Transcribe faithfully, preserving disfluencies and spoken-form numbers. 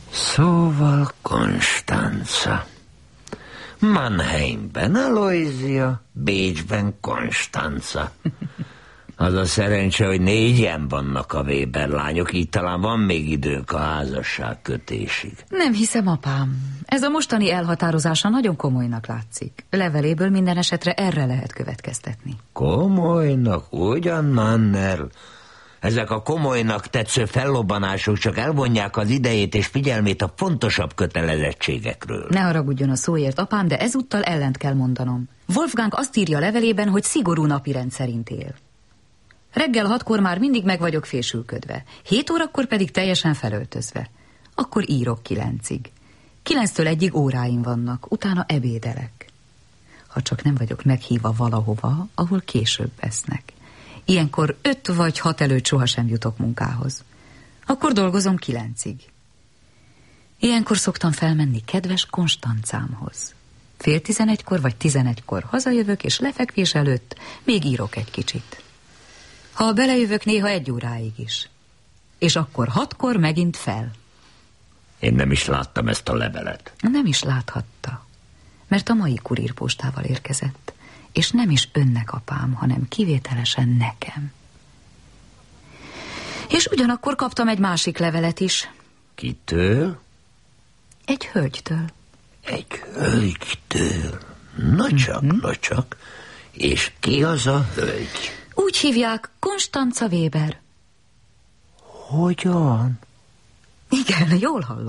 Szóval Konstanza. Mannheimben Aloysia, Bécsben Konstanza. Az a szerencse, hogy négyen vannak a Weber lányok, így talán van még időnk a házasság kötésig. Nem hiszem, apám. Ez a mostani elhatározása nagyon komolynak látszik. Leveléből minden esetre erre lehet következtetni. Komolynak? Ugyan, Manner? Ezek a komolynak tetsző fellobbanások csak elvonják az idejét és figyelmét a fontosabb kötelezettségekről. Ne haragudjon a szóért, apám, de ezúttal ellent kell mondanom. Wolfgang azt írja a levelében, hogy szigorú napirend szerint él. Reggel hatkor már mindig meg vagyok fésülködve, hét órakor pedig teljesen felöltözve. Akkor írok kilencig. Kilenctől egyig óráim vannak, utána ebédelek. Ha csak nem vagyok meghívva valahova, ahol később esznek. Ilyenkor öt vagy hat előtt sohasem jutok munkához. Akkor dolgozom kilencig. Ilyenkor szoktam felmenni kedves Konstancámhoz. Fél tizenegykor vagy tizenegykor hazajövök, és lefekvés előtt még írok egy kicsit. Ha belejövök, néha egy óráig is. És akkor hatkor megint fel. Én nem is láttam ezt a levelet. Nem is láthatta, mert a mai kurírpostával érkezett. És nem is önnek, apám, hanem kivételesen nekem. És ugyanakkor kaptam egy másik levelet is. Kitől? Egy hölgytől. Egy hölgytől? Na csak, mm-hmm. na csak. És ki az a hölgy? Úgy hívják, Konstanza Weber. Hogyan? Igen, jól hallom.